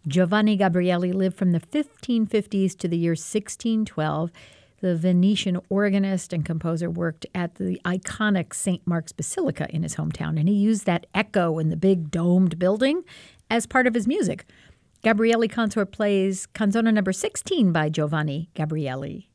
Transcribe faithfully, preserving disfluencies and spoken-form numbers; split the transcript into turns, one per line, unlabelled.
Giovanni Gabrieli lived from the fifteen fifties to the year sixteen twelve. The Venetian organist and composer worked at the iconic Saint Mark's Basilica in his hometown, and he used that echo in the big domed building as part of his music. Gabrieli Consort plays Canzona number sixteen by Giovanni Gabrieli.